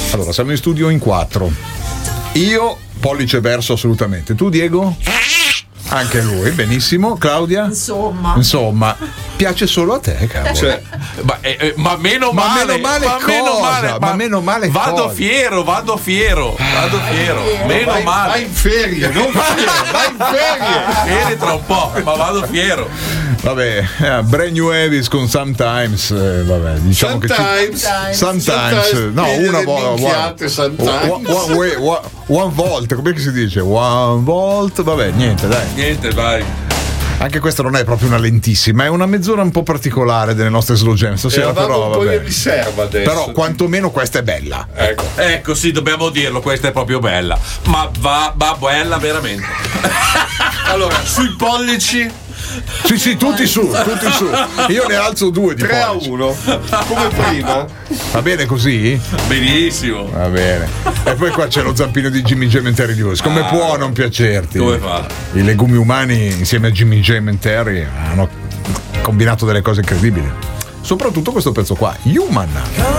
Allora, siamo in studio in 4. Io, pollice verso assolutamente. Tu, Diego? Anche lui, benissimo. Claudia? Insomma, piace solo a te, cavolo. Cioè, ma meno male. Ma meno male. Vado fiero. Meno male. Vai in ferie, non vai in ferie. Ferie tra un po', ma vado fiero. Vabbè, Brand New Avis con Sometimes, vabbè, diciamo Sometimes. No, una volta. One volt, com'è che si dice? One volt, vabbè, niente, vai. Anche questa non è proprio una lentissima, è una mezz'ora un po' particolare delle nostre slow jam stasera, però un po' in riserva adesso. Però quantomeno questa è bella. Ecco, sì, dobbiamo dirlo, questa è proprio bella. Ma va bella veramente. Allora, sui pollici. Sì, tutti su. Io ne alzo 2 di 3-1 come prima. Va bene così? Benissimo. Va bene. E poi qua c'è lo zampino di Jimmy Jam and Terry Lewis. Come può non piacerti? Come fa? I legumi umani insieme a Jimmy Jam and Terry hanno combinato delle cose incredibili. Soprattutto questo pezzo qua, Human.